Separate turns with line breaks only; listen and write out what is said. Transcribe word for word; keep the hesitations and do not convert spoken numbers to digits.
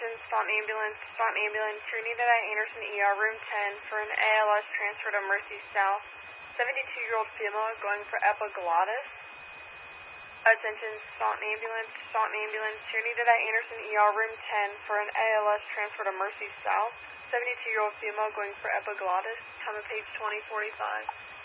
Attention, Staunton Ambulance, Staunton Ambulance, you're needed at Anderson E R Room ten for an A L S transfer to Mercy South. seventy-two-year-old female going for epiglottis. Attention, Staunton Ambulance, Staunton Ambulance, you're needed at Anderson E R Room ten for an A L S transfer to Mercy South. seventy-two-year-old female going for epiglottis. Time of page twenty forty-five.